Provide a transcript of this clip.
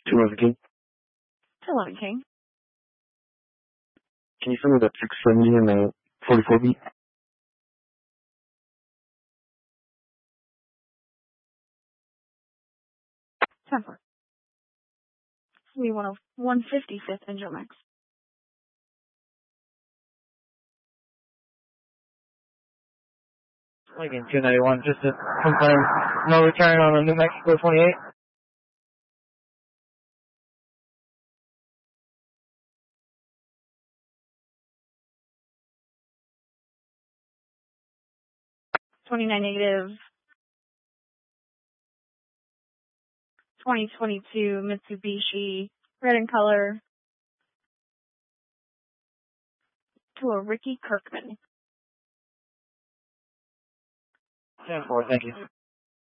211 King. 211 King. Can you send me the 670 and the 44 beat? Temper. We want a 155th in Jomex. Again, 291, just to confirm, no return on the New Mexico 28. -29. 2022 Mitsubishi, red in color, to a Ricky Kirkman. 10-4, thank you.